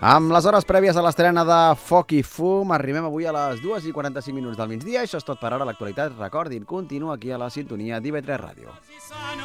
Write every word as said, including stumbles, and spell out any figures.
Amb les hores prèvies a l'estrena de Foc i Fum, arribem avui a les dues i quaranta-cinc minuts del migdia. Això és tot per ara. L'actualitat, recordin, continua aquí a la sintonia d'I V tres Ràdio.